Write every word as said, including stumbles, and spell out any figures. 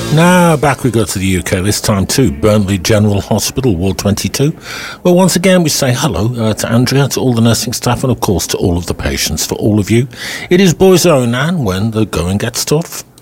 Now back we go to the U K, this time to Burnley General Hospital, Ward twenty-two, where once again we say hello uh, to Andrea, to all the nursing staff, and of course to all of the patients. For all of you, it is boys own, and when the going gets tough.